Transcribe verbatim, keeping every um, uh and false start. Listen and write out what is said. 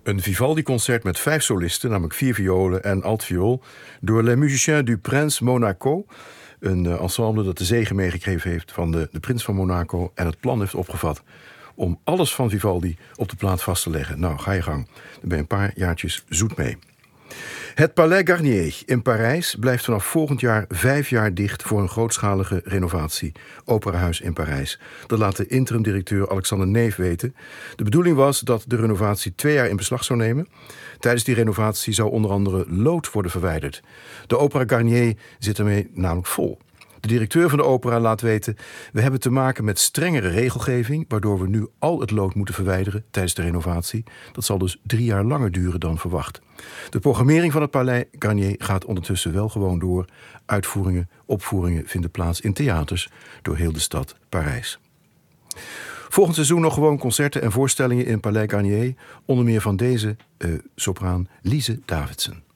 Een Vivaldi-concert met vijf solisten, namelijk vier violen en altviool, door Les Musiciens du Prince Monaco. Een uh, ensemble dat de zegen meegekregen heeft van de, de prins van Monaco en het plan heeft opgevat om alles van Vivaldi op de plaat vast te leggen. Nou, ga je gang. Daar ben je een paar jaartjes zoet mee. Het Palais Garnier in Parijs blijft vanaf volgend jaar vijf jaar dicht voor een grootschalige renovatie. Operahuis in Parijs. Dat laat de interim-directeur Alexander Neef weten. De bedoeling was dat de renovatie twee jaar in beslag zou nemen. Tijdens die renovatie zou onder andere lood worden verwijderd. De Opera Garnier zit ermee namelijk vol. De directeur van de opera laat weten: we hebben te maken met strengere regelgeving, waardoor we nu al het lood moeten verwijderen tijdens de renovatie. Dat zal dus drie jaar langer duren dan verwacht. De programmering van het Palais Garnier gaat ondertussen wel gewoon door. Uitvoeringen, opvoeringen vinden plaats in theaters door heel de stad Parijs. Volgend seizoen nog gewoon concerten en voorstellingen in Palais Garnier, onder meer van deze uh, sopraan Lise Davidsen.